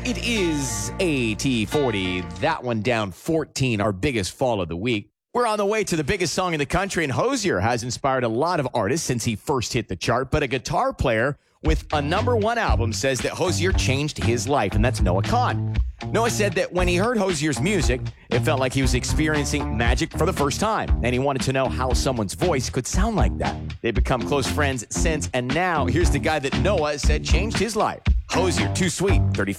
It is AT40. That one down 14, our biggest fall of the week. We're on the way to the biggest song in the country, and Hozier has inspired a lot of artists since he first hit the chart, but a guitar player with a #1 album says that Hozier changed his life, and that's Noah Kahan. Noah said that when he heard Hozier's music, it felt like he was experiencing magic for the first time, and he wanted to know how someone's voice could sound like that. They've become close friends since, and now here's the guy that Noah said changed his life. Hozier, Too Sweet, 35.